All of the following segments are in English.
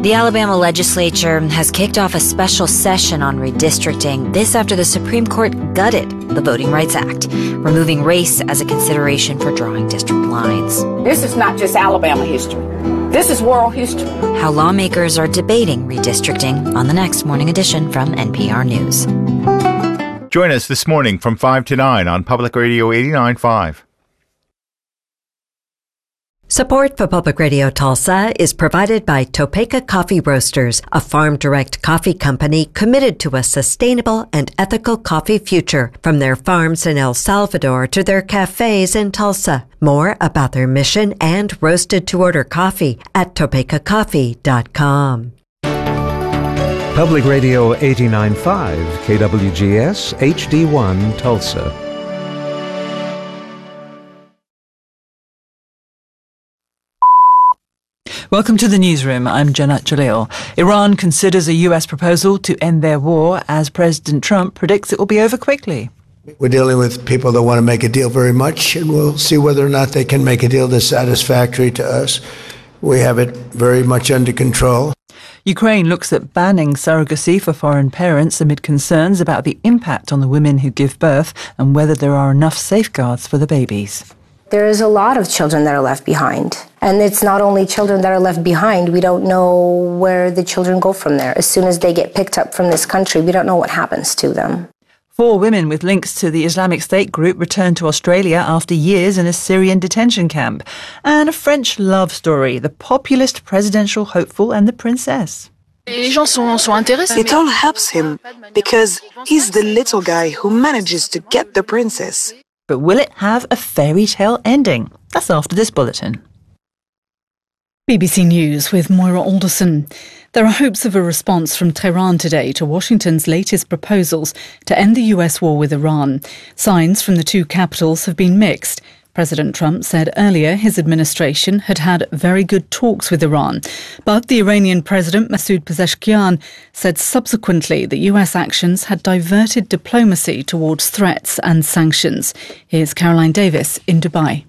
The Alabama legislature has kicked off a special session on redistricting. This after the Supreme Court gutted the Voting Rights Act, removing race as a consideration for drawing district lines. This is not just Alabama history. This is world history. How lawmakers are debating redistricting on the next Morning Edition from NPR News. Join us this morning from 5 to 9 on Public Radio 89.5. Support for Public Radio Tulsa is provided by Topeka Coffee Roasters, a farm-direct coffee company committed to a sustainable and ethical coffee future, from their farms in El Salvador to their cafes in Tulsa. More about their mission and roasted-to-order coffee at topekacoffee.com. Public Radio 89.5, KWGS, HD1, Tulsa. Welcome to the newsroom. I'm Janat Jalil. Iran considers a U.S. proposal to end their war as President Trump predicts it will be over quickly. We're dealing with people that want to make a deal very much, and we'll see whether or not they can make a deal that's satisfactory to us. We have it very much under control. Ukraine looks at banning surrogacy for foreign parents amid concerns about the impact on the women who give birth and whether there are enough safeguards for the babies. There is a lot of children that are left behind. And it's not only children that are left behind. We don't know where the children go from there. As soon as they get picked up from this country, we don't know what happens to them. 4 women with links to the Islamic State group returned to Australia after years in a Syrian detention camp. And a French love story, the populist presidential hopeful and the princess. It all helps him because he's the little guy who manages to get the princess. But will it have a fairy tale ending? That's after this bulletin. BBC News with Moira Alderson. There are hopes of a response from Tehran today to Washington's latest proposals to end the US war with Iran. Signs from the two capitals have been mixed. President Trump said earlier his administration had had very good talks with Iran. But the Iranian President Masoud Pezeshkian said subsequently that US actions had diverted diplomacy towards threats and sanctions. Here's Caroline Davis in Dubai.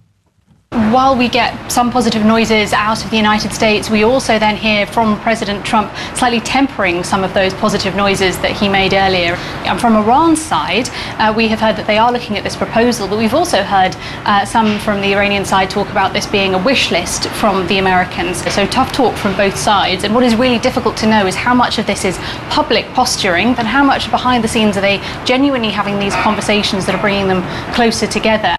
While we get some positive noises out of the United States, we also then hear from President Trump slightly tempering some of those positive noises that he made earlier. And from Iran's side, we have heard that they are looking at this proposal, but we've also heard some from the Iranian side talk about this being a wish list from the Americans. So tough talk from both sides. And what is really difficult to know is how much of this is public posturing and how much behind the scenes are they genuinely having these conversations that are bringing them closer together.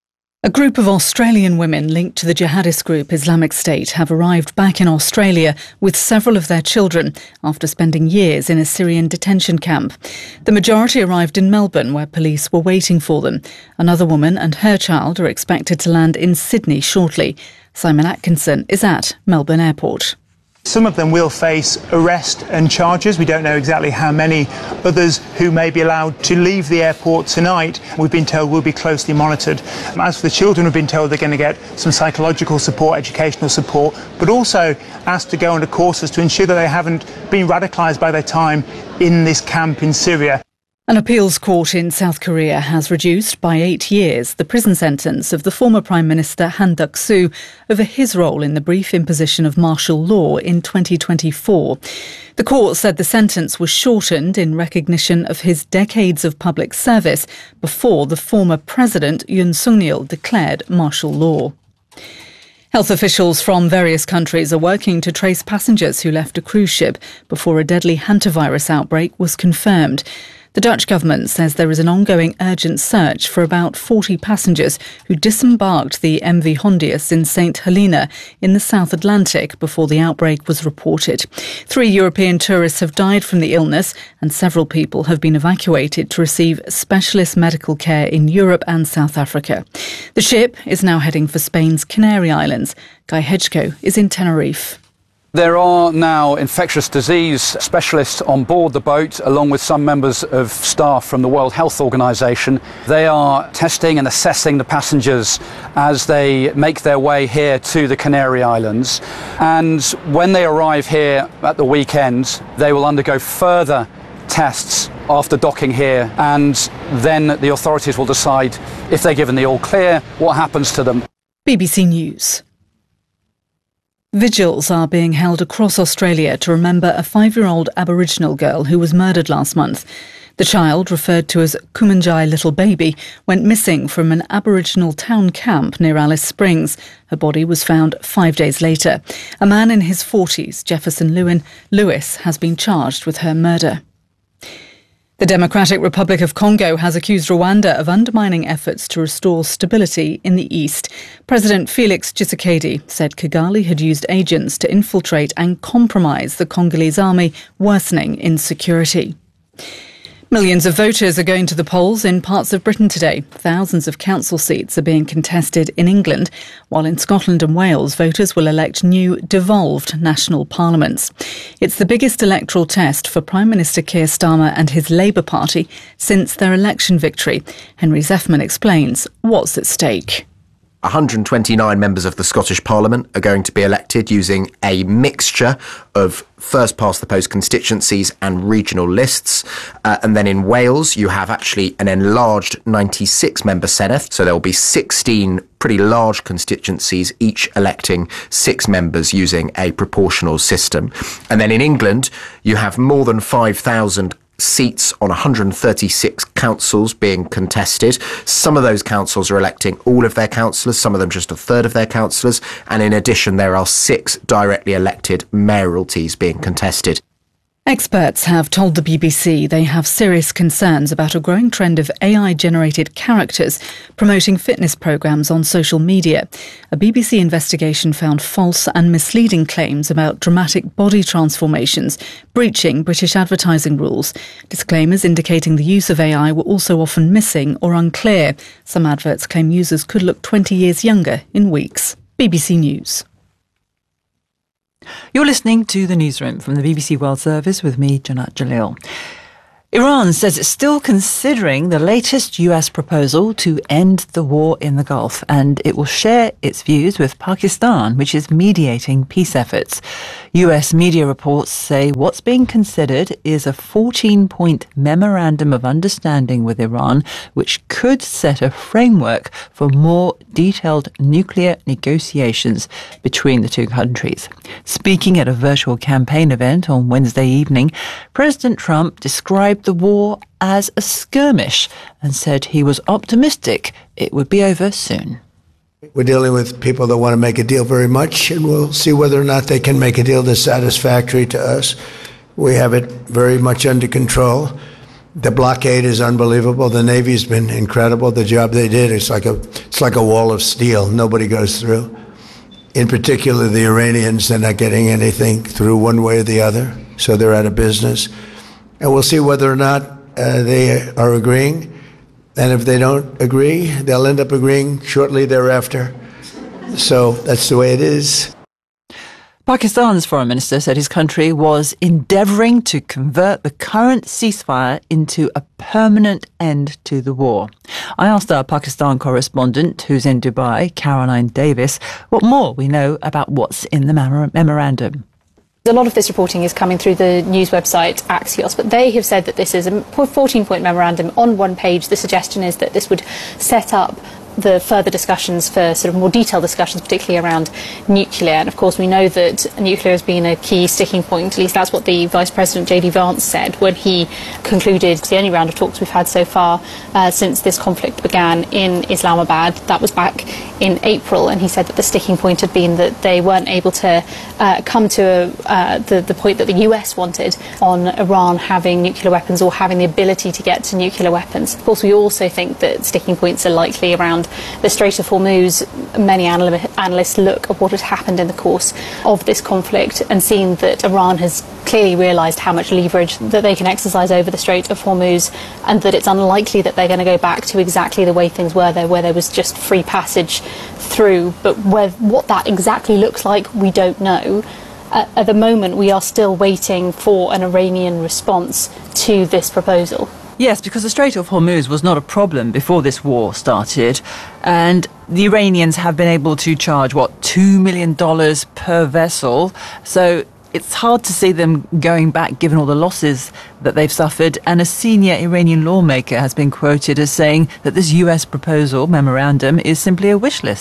A group of Australian women linked to the jihadist group Islamic State have arrived back in Australia with several of their children after spending years in a Syrian detention camp. The majority arrived in Melbourne, where police were waiting for them. Another woman and her child are expected to land in Sydney shortly. Simon Atkinson is at Melbourne Airport. Some of them will face arrest and charges. We don't know exactly how many. Others who may be allowed to leave the airport tonight, we've been told, will be closely monitored. As for the children, we've been told they're going to get some psychological support, educational support, but also asked to go under courses to ensure that they haven't been radicalised by their time in this camp in Syria. An appeals court in South Korea has reduced by 8 years the prison sentence of the former Prime Minister Han Duck-soo over his role in the brief imposition of martial law in 2024. The court said the sentence was shortened in recognition of his decades of public service before the former president Yoon Suk-yeol declared martial law. Health officials from various countries are working to trace passengers who left a cruise ship before a deadly hantavirus outbreak was confirmed. The Dutch government says there is an ongoing urgent search for about 40 passengers who disembarked the MV Hondius in St Helena in the South Atlantic before the outbreak was reported. 3 European tourists have died from the illness and several people have been evacuated to receive specialist medical care in Europe and South Africa. The ship is now heading for Spain's Canary Islands. Guy Hedgeko is in Tenerife. There are now infectious disease specialists on board the boat, along with some members of staff from the World Health Organization. They are testing and assessing the passengers as they make their way here to the Canary Islands. And when they arrive here at the weekend, they will undergo further tests after docking here, and then the authorities will decide if they're given the all clear, what happens to them. BBC News. Vigils are being held across Australia to remember a 5-year-old Aboriginal girl who was murdered last month. The child, referred to as Kumanjai Little Baby, went missing from an Aboriginal town camp near Alice Springs. Her body was found 5 days later. A man in his 40s, Jefferson Lewis, has been charged with her murder. The Democratic Republic of Congo has accused Rwanda of undermining efforts to restore stability in the east. President Felix Tshisekedi said Kigali had used agents to infiltrate and compromise the Congolese army, worsening insecurity. Millions of voters are going to the polls in parts of Britain today. Thousands of council seats are being contested in England, while in Scotland and Wales, voters will elect new, devolved national parliaments. It's the biggest electoral test for Prime Minister Keir Starmer and his Labour Party since their election victory. Henry Zeffman explains what's at stake. 129 members of the Scottish Parliament are going to be elected using a mixture of first-past-the-post constituencies and regional lists. And then in Wales, you have actually an enlarged 96-member Senedd. So there will be 16 pretty large constituencies, each electing 6 members using a proportional system. And then in England, you have more than 5,000 seats on 136 councils being contested. Some of those councils are electing all of their councillors, some of them just a third of their councillors, and in addition there are 6 directly elected mayoralties being contested. Experts have told the BBC they have serious concerns about a growing trend of AI-generated characters promoting fitness programmes on social media. A BBC investigation found false and misleading claims about dramatic body transformations, breaching British advertising rules. Disclaimers indicating the use of AI were also often missing or unclear. Some adverts claim users could look 20 years younger in weeks. BBC News. You're listening to The Newsroom from the BBC World Service with me, Janat Jalil. Iran says it's still considering the latest US proposal to end the war in the Gulf, and it will share its views with Pakistan, which is mediating peace efforts. US media reports say what's being considered is a 14-point memorandum of understanding with Iran, which could set a framework for more detailed nuclear negotiations between the two countries. Speaking at a virtual campaign event on Wednesday evening, President Trump described the war as a skirmish and said he was optimistic it would be over soon. We're dealing with people that want to make a deal very much, and we'll see whether or not they can make a deal that's satisfactory to us. We have it very much under control. The blockade is unbelievable. The Navy's been incredible. The job they did, it's like a wall of steel. Nobody goes through. In particular, the Iranians, they're not getting anything through one way or the other, so they're out of business. And we'll see whether or not they are agreeing. And if they don't agree, they'll end up agreeing shortly thereafter. So that's the way it is. Pakistan's foreign minister said his country was endeavouring to convert the current ceasefire into a permanent end to the war. I asked our Pakistan correspondent, who's in Dubai, Caroline Davis, what more we know about what's in the memorandum. A lot of this reporting is coming through the news website Axios, but they have said that this is a 14-point memorandum on one page. The suggestion is that this would set up the further discussions for sort of more detailed discussions, particularly around nuclear. And of course, we know that nuclear has been a key sticking point. At least that's what the Vice President J.D. Vance said when he concluded the only round of talks we've had so far since this conflict began in Islamabad. That was back in April, and he said that the sticking point had been that they weren't able to come to the point that the US wanted on Iran having nuclear weapons or having the ability to get to nuclear weapons. Of course, we also think that sticking points are likely around the Strait of Hormuz. Many analysts look at what has happened in the course of this conflict and seen that Iran has clearly realised how much leverage that they can exercise over the Strait of Hormuz, and that it's unlikely that they're going to go back to exactly the way things were there, where there was just free passage through. But what that exactly looks like, we don't know. At the moment, we are still waiting for an Iranian response to this proposal. Yes, because the Strait of Hormuz was not a problem before this war started, and the Iranians have been able to charge, $2 million per vessel, so it's hard to see them going back given all the losses that they've suffered. And a senior Iranian lawmaker has been quoted as saying that this US proposal memorandum is simply a wish list.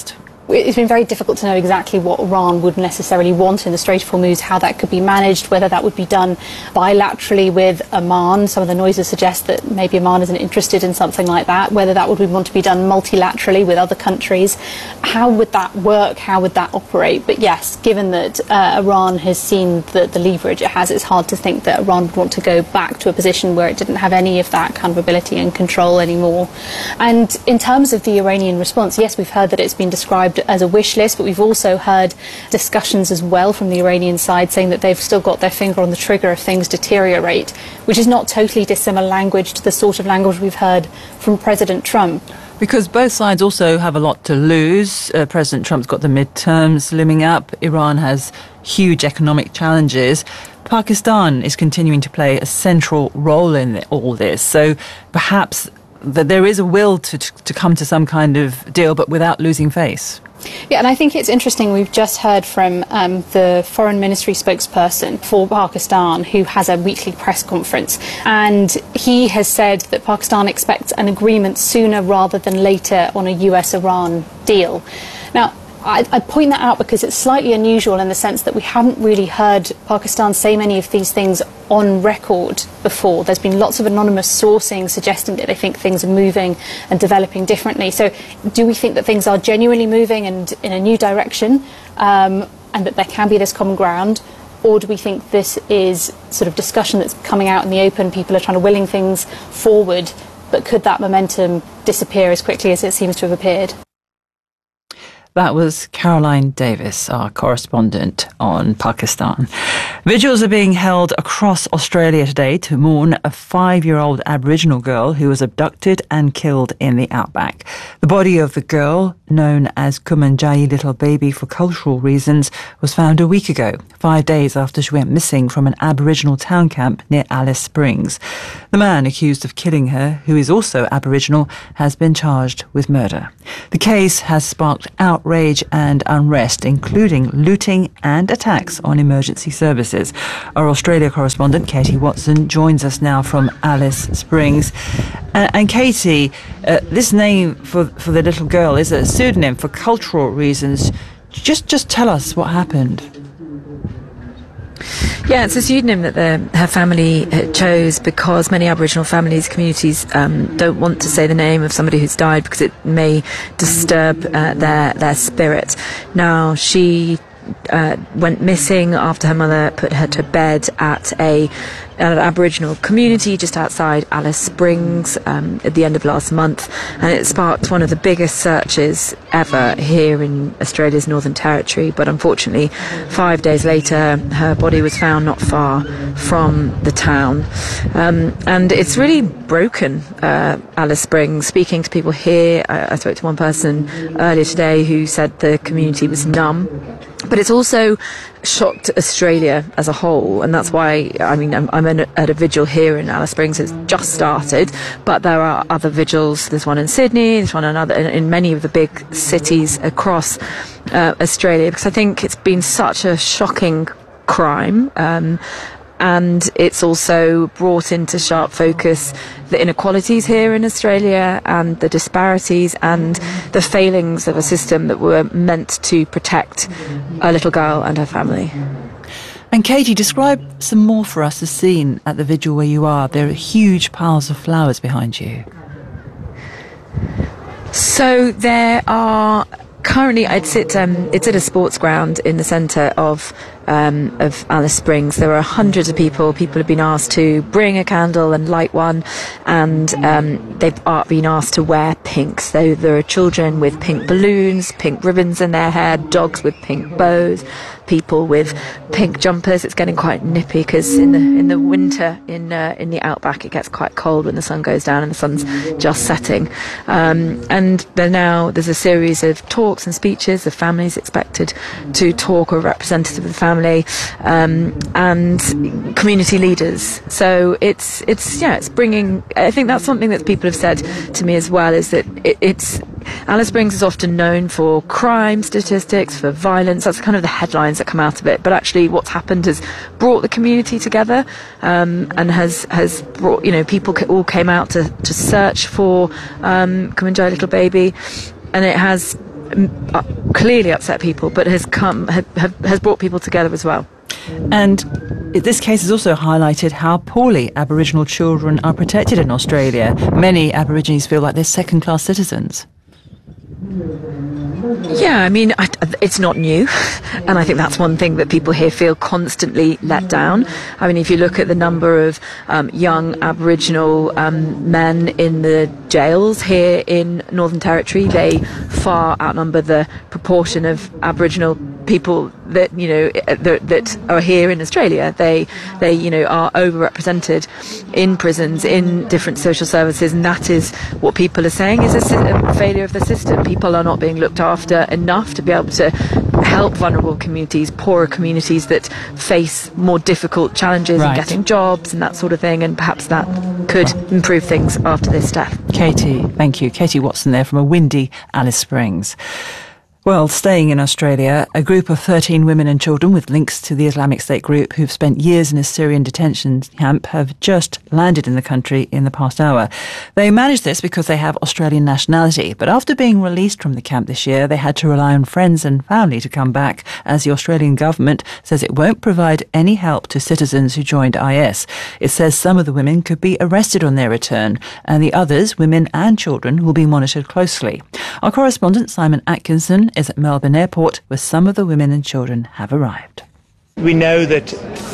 It's been very difficult to know exactly what Iran would necessarily want in the Strait of Hormuz, how that could be managed, whether that would be done bilaterally with Oman. Some of the noises suggest that maybe Oman isn't interested in something like that, whether that would want to be done multilaterally with other countries. How would that work? How would that operate? But yes, given that Iran has seen the leverage it has, it's hard to think that Iran would want to go back to a position where it didn't have any of that kind of ability and control anymore. And in terms of the Iranian response, yes, we've heard that it's been described as a wish list, but we've also heard discussions as well from the Iranian side saying that they've still got their finger on the trigger if things deteriorate, which is not totally dissimilar language to the sort of language we've heard from President Trump. Because both sides also have a lot to lose. President Trump's got the midterms looming up. Iran has huge economic challenges. Pakistan is continuing to play a central role in all this. So perhaps that there is a will to come to some kind of deal, but without losing face. Yeah, and I think it's interesting. We've just heard from the Foreign Ministry spokesperson for Pakistan, who has a weekly press conference, and he has said that Pakistan expects an agreement sooner rather than later on a US-Iran deal. Now, I point that out because it's slightly unusual in the sense that we haven't really heard Pakistan say many of these things on record before. There's been lots of anonymous sourcing suggesting that they think things are moving and developing differently. So do we think that things are genuinely moving and in a new direction, and that there can be this common ground? Or do we think this is sort of discussion that's coming out in the open, people are trying to willing things forward, but could that momentum disappear as quickly as it seems to have appeared? That was Caroline Davis, our correspondent on Pakistan. Vigils are being held across Australia today to mourn a 5-year-old Aboriginal girl who was abducted and killed in the outback. The body of the girl, known as Kumanjayi Little Baby for cultural reasons, was found a week ago, 5 days after she went missing from an Aboriginal town camp near Alice Springs. The man accused of killing her, who is also Aboriginal, has been charged with murder. The case has sparked outrage and unrest, including looting and attacks on emergency services. Our Australia correspondent, Katie Watson, joins us now from Alice Springs. And Katie, this name for the little girl is a pseudonym for cultural reasons. Just tell us what happened. Yeah, it's a pseudonym that her family chose because many Aboriginal families, communities don't want to say the name of somebody who's died because it may disturb their spirit. Now, she went missing after her mother put her to bed at an Aboriginal community just outside Alice Springs at the end of last month, and it sparked one of the biggest searches ever here in Australia's Northern Territory. But unfortunately, 5 days later, her body was found not far from the town, and it's really broken Alice Springs. Speaking to people here, I spoke to one person earlier today who said the community was numb. But it's also shocked Australia as a whole, and that's why, I mean, I'm at a vigil here in Alice Springs. It's just started, but there are other vigils. There's one in Sydney, there's one in many of the big cities across Australia, because I think it's been such a shocking crime. And it's also brought into sharp focus the inequalities here in Australia and the disparities and the failings of a system that were meant to protect a little girl and her family. And Katie, describe some more for us the scene at the vigil where you are. There are huge piles of flowers behind you. So there are... Currently, it's at a sports ground in the centre of Alice Springs. There are hundreds of people. People have been asked to bring a candle and light one, and they've been asked to wear pink. So there are children with pink balloons, pink ribbons in their hair, dogs with pink bows, people with pink jumpers. It's getting quite nippy because in the winter in the outback it gets quite cold when the sun goes down and the sun's just setting. And there's a series of talks and speeches. The family's expected to talk, or a representative of the family, and community leaders. So it's bringing. I think that's something that people have said to me as well, is that it's Alice Springs is often known for crime statistics, for violence. That's kind of the headlines that come out of it. But actually, what's happened has brought the community together, and has brought, people all came out to search for Kumanjayi Little Baby, and it has clearly upset people, but has brought people together as well. And this case has also highlighted how poorly Aboriginal children are protected in Australia. Many Aborigines feel like they're second-class citizens. Yeah, I mean, it's not new, and I think that's one thing that people here feel constantly let down. I mean, if you look at the number of young Aboriginal men in the jails here in Northern Territory, they far outnumber the proportion of Aboriginal people that that are here in Australia. They are overrepresented in prisons, in different social services, and that is what people are saying is a failure of the system. People are not being looked after enough to be able to help vulnerable communities, poorer communities that face more difficult challenges in getting jobs and that sort of thing, and perhaps that could improve things after this death. Katie, thank you. Katie Watson there from a windy Alice Springs. Well, staying in Australia, a group of 13 women and children with links to the Islamic State group who've spent years in a Syrian detention camp have just landed in the country in the past hour. They managed this because they have Australian nationality, but after being released from the camp this year, they had to rely on friends and family to come back, as the Australian government says it won't provide any help to citizens who joined IS. It says some of the women could be arrested on their return, and the others, women and children, will be monitored closely. Our correspondent Simon Atkinson is at Melbourne Airport, where some of the women and children have arrived. We know that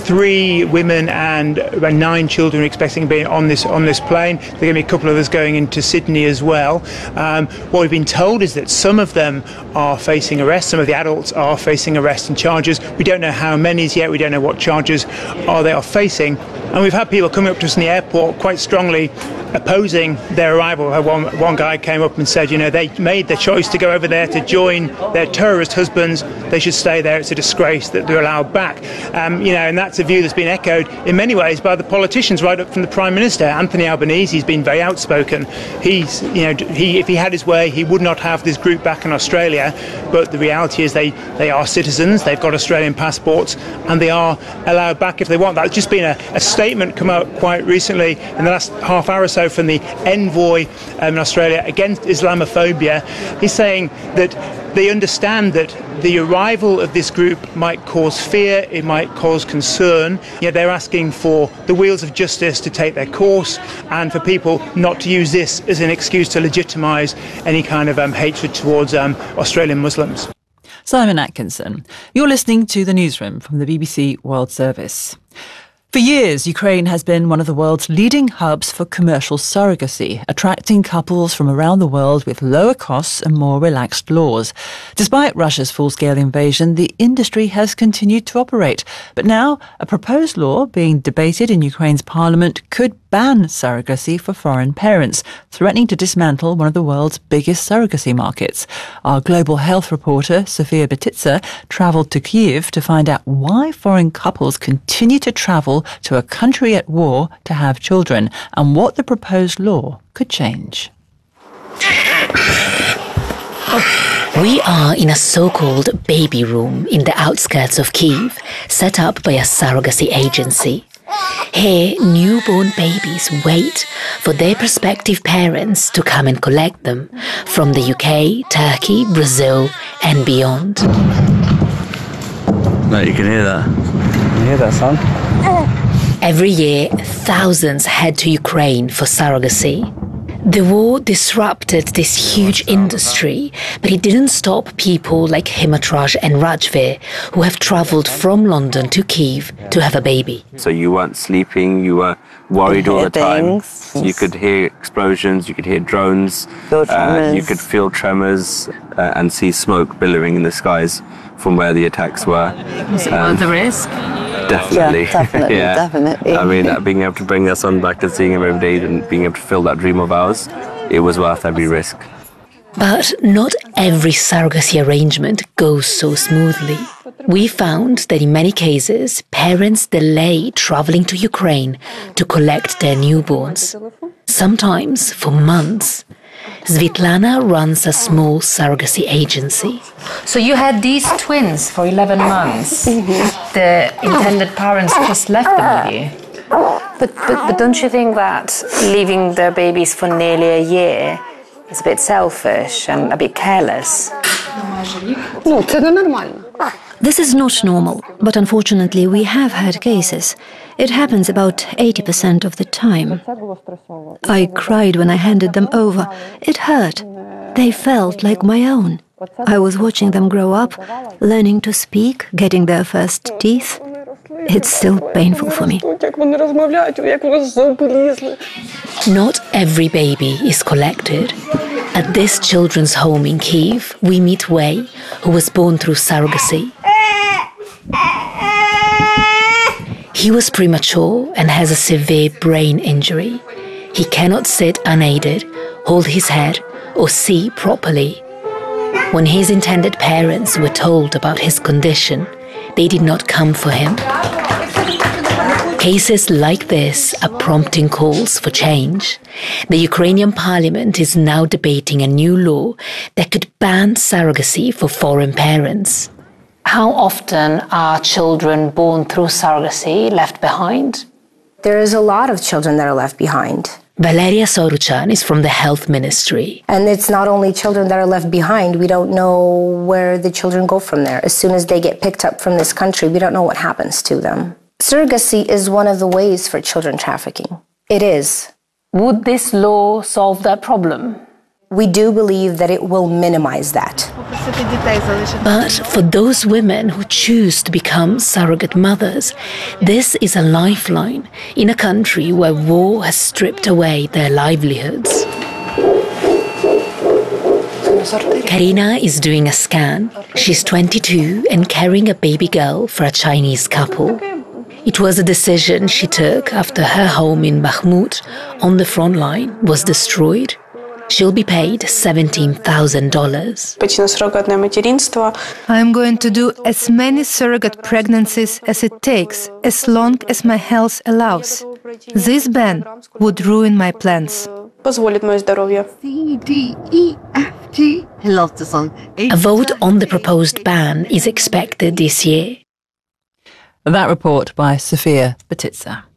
3 women and about 9 children are expecting to be on this plane. There are going to be a couple of us going into Sydney as well. What we've been told is that some of them are facing arrest. Some of the adults are facing arrest and charges. We don't know how many yet. We don't know what charges they are facing. And we've had people coming up to us in the airport quite strongly opposing their arrival. One guy came up and said, they made the choice to go over there to join their terrorist husbands. They should stay there. It's a disgrace that they're allowed back. And that's a view that's been echoed in many ways by the politicians, right up from the Prime Minister. Anthony Albanese, he's been very outspoken. If he had his way, he would not have this group back in Australia. But the reality is they are citizens, they've got Australian passports, and they are allowed back if they want. That's just been a statement come out quite recently in the last half hour or so from the envoy in Australia against Islamophobia. He's saying that they understand that the arrival of this group might cause fear, it might cause concern. They're asking for the wheels of justice to take their course and for people not to use this as an excuse to legitimise any kind of hatred towards Australian Muslims. Simon Atkinson. You're listening to The Newsroom from the BBC World Service. For years, Ukraine has been one of the world's leading hubs for commercial surrogacy, attracting couples from around the world with lower costs and more relaxed laws. Despite Russia's full-scale invasion, the industry has continued to operate. But now, a proposed law being debated in Ukraine's parliament could ban surrogacy for foreign parents, threatening to dismantle one of the world's biggest surrogacy markets. Our global health reporter, Sofia Betitsa, travelled to Kyiv to find out why foreign couples continue to travel to a country at war to have children, and what the proposed law could change. We are in a so-called baby room in the outskirts of Kyiv, set up by a surrogacy agency. Here, newborn babies wait for their prospective parents to come and collect them from the UK, Turkey, Brazil and beyond. No, you can hear that. You hear that, son? Every year, thousands head to Ukraine for surrogacy. The war disrupted this huge industry, but it didn't stop people like Himatraj and Rajveer, who have travelled from London to Kyiv to have a baby. So you weren't sleeping, you were worried all the time. You could hear explosions, you could hear drones, you could feel tremors and see smoke billowing in the skies from where the attacks were. Was it worth the risk? Definitely. Yeah, definitely, yeah. definitely. I mean, being able to bring our son back and seeing him every day and being able to fill that dream of ours, it was worth every risk. But not every surrogacy arrangement goes so smoothly. We found that in many cases, parents delay travelling to Ukraine to collect their newborns, sometimes for months. Svetlana runs a small surrogacy agency. So you had these twins for 11 months. The intended parents just left them with you. But don't you think that leaving their babies for nearly a year is a bit selfish and a bit careless? This is not normal, but unfortunately we have had cases. It happens about 80% of the time. I cried when I handed them over. It hurt. They felt like my own. I was watching them grow up, learning to speak, getting their first teeth. It's still painful for me. Not every baby is collected. At this children's home in Kyiv, we meet Wei, who was born through surrogacy. He was premature and has a severe brain injury. He cannot sit unaided, hold his head, or see properly. When his intended parents were told about his condition, they did not come for him. Cases like this are prompting calls for change. The Ukrainian parliament is now debating a new law that could ban surrogacy for foreign parents. How often are children born through surrogacy left behind? There is a lot of children that are left behind. Valeria Soruchan is from the Health Ministry. And it's not only children that are left behind, we don't know where the children go from there. As soon as they get picked up from this country, we don't know what happens to them. Surrogacy is one of the ways for children trafficking. It is. Would this law solve that problem? We do believe that it will minimize that. But for those women who choose to become surrogate mothers, this is a lifeline in a country where war has stripped away their livelihoods. Karina is doing a scan. She's 22 and carrying a baby girl for a Chinese couple. It was a decision she took after her home in Bakhmut on the front line was destroyed. She'll be paid $17,000. I'm going to do as many surrogate pregnancies as it takes, as long as my health allows. This ban would ruin my plans. A vote on the proposed ban is expected this year. That report by Sofia Batitsa.